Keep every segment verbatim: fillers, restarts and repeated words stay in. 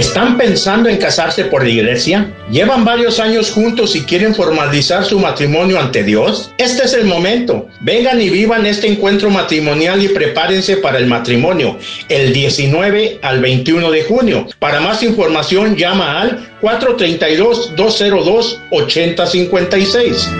¿Están pensando en casarse por la iglesia? ¿Llevan varios años juntos y quieren formalizar su matrimonio ante Dios? Este es el momento. Vengan y vivan este encuentro matrimonial y prepárense para el matrimonio el diecinueve al veintiuno de junio. Para más información llama al cuatro tres dos, dos cero dos, ocho cero cinco seis.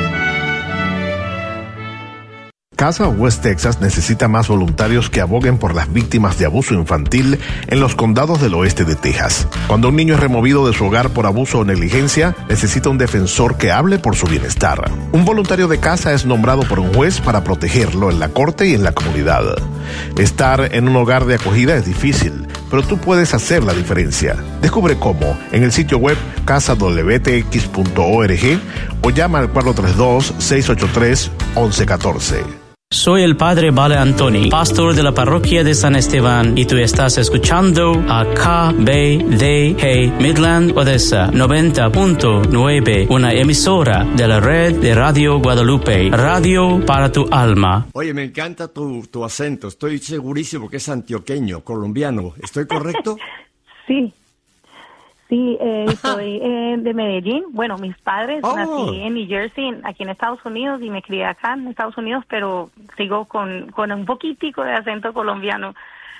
Casa West Texas necesita más voluntarios que aboguen por las víctimas de abuso infantil en los condados del oeste de Texas. Cuando un niño es removido de su hogar por abuso o negligencia, necesita un defensor que hable por su bienestar. Un voluntario de casa es nombrado por un juez para protegerlo en la corte y en la comunidad. Estar en un hogar de acogida es difícil, pero tú puedes hacer la diferencia. Descubre cómo en el sitio web casa w t x punto org o llama al cuatro tres dos, seis ocho tres, once catorce. Soy el padre Vale Antoni, pastor de la parroquia de San Esteban, y tú estás escuchando a K B D G Midland Odessa noventa punto nueve, una emisora de la red de Radio Guadalupe, radio para tu alma. Oye, me encanta tu, tu acento, estoy segurísimo que es antioqueño, colombiano, ¿estoy correcto? Sí. Sí, eh, soy eh, de Medellín. Bueno, mis padres oh. nací en New Jersey, aquí en Estados Unidos, y me crié acá en Estados Unidos, pero sigo con, con un poquitico de acento colombiano.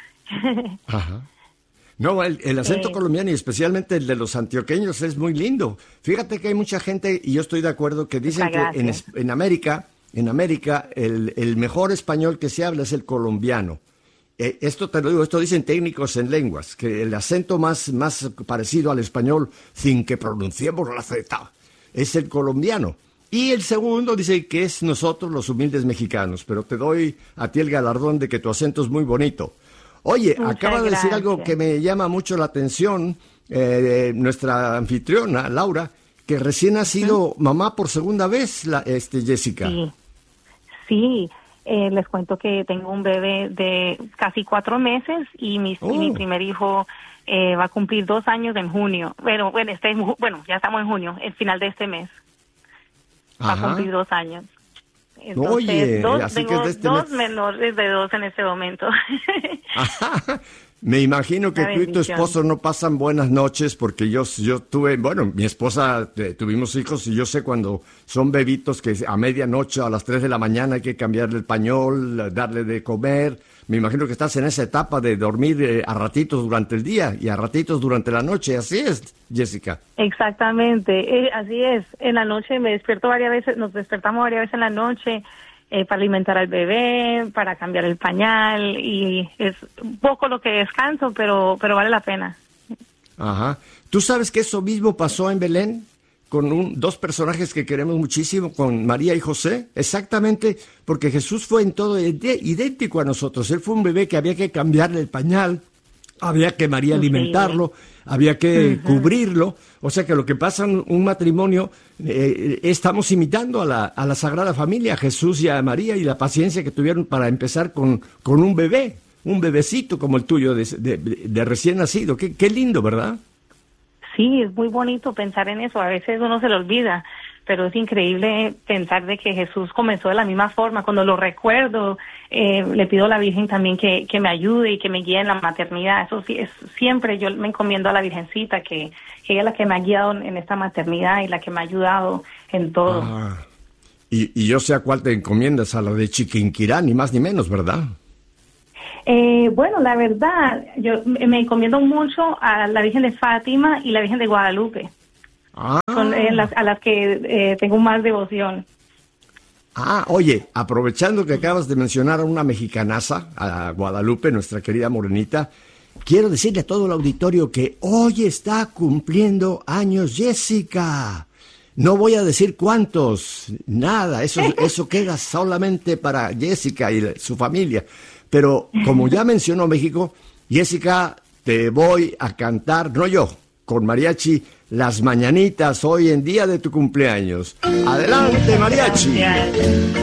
Ajá. No, el, el acento eh, colombiano y especialmente el de los antioqueños es muy lindo. Fíjate que hay mucha gente, y yo estoy de acuerdo, que dicen que en, en América, en América el, el mejor español que se habla es el colombiano. Eh, esto te lo digo, esto dicen técnicos en lenguas, que el acento más, más parecido al español, sin que pronunciemos la Z, es el colombiano. Y el segundo dice que es nosotros los humildes mexicanos, pero te doy a ti el galardón de que tu acento es muy bonito. Oye, muchas acaba de decir gracias. algo que me llama mucho la atención, eh, nuestra anfitriona, Laura, que recién ha sido ¿Mm? mamá por segunda vez, la, este, Jessica. Sí, sí. Eh, les cuento que tengo un bebé de casi cuatro meses y mi, oh. y mi primer hijo eh, va a cumplir dos años en junio. Bueno, bueno, este, bueno, ya estamos en junio, el final de este mes. Va Ajá. a cumplir dos años. Entonces, Oye, dos, así tengo que es de este dos mes. menores de dos en este momento. Ajá. Me imagino que Una tú y tu bendición. esposo no pasan buenas noches porque yo, yo tuve, bueno, mi esposa, eh, tuvimos hijos y yo sé cuando son bebitos que a medianoche, a las tres de la mañana hay que cambiarle el pañol, darle de comer. Me imagino que estás en esa etapa de dormir eh, a ratitos durante el día y a ratitos durante la noche. Así es, Jessica. Exactamente, eh, así es. En la noche me despierto varias veces, nos despertamos varias veces en la noche. Eh, para alimentar al bebé, para cambiar el pañal, y es un poco lo que descanso, pero pero vale la pena. Ajá. ¿Tú sabes que eso mismo pasó en Belén con un, dos personajes que queremos muchísimo, con María y José? Exactamente, porque Jesús fue en todo idéntico a nosotros. Él fue un bebé que había que cambiarle el pañal, había que María alimentarlo, sí. había que uh-huh. cubrirlo. O sea que lo que pasa en un matrimonio, eh, estamos imitando a la, a la Sagrada Familia, a Jesús y a María, y la paciencia que tuvieron para empezar con, con un bebé, un bebecito como el tuyo de, de, de recién nacido. Qué, qué lindo, ¿verdad? Sí, es muy bonito pensar en eso. A veces uno se lo olvida, pero es increíble pensar de que Jesús comenzó de la misma forma. Cuando lo recuerdo, eh, le pido a la Virgen también que, que me ayude y que me guíe en la maternidad. Eso sí, es, siempre yo me encomiendo a la Virgencita, que, que ella es la que me ha guiado en esta maternidad y la que me ha ayudado en todo. Ah, y, y yo sé a cuál te encomiendas, a la de Chiquinquirá, ni más ni menos, ¿verdad? Eh, bueno, la verdad, yo me encomiendo mucho a la Virgen de Fátima y la Virgen de Guadalupe. Ah. Son eh, las, a las que eh, tengo más devoción. Ah, oye, aprovechando que acabas de mencionar a una mexicanaza, a Guadalupe, nuestra querida morenita, quiero decirle a todo el auditorio que hoy está cumpliendo años Jessica. No voy a decir cuántos, nada, eso, eso queda solamente para Jessica y su familia. Pero como ya mencionó México, Jessica, te voy a cantar, no yo, con mariachi, las mañanitas hoy en día de tu cumpleaños. Adelante, mariachi.